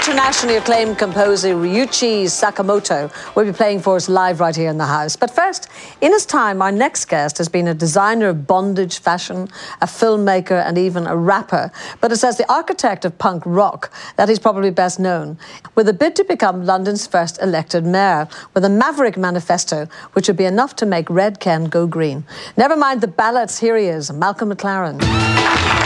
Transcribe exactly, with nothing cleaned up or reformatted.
internationally acclaimed composer Ryuichi Sakamoto will be playing for us live right here in the house. But first, in his time, our next guest has been a designer of bondage fashion, a filmmaker and even a rapper. But it's as the architect of punk rock that he's probably best known, with a bid to become London's first elected mayor, with a maverick manifesto which would be enough to make Red Ken go green. Never mind the ballots, here he is, Malcolm McLaren.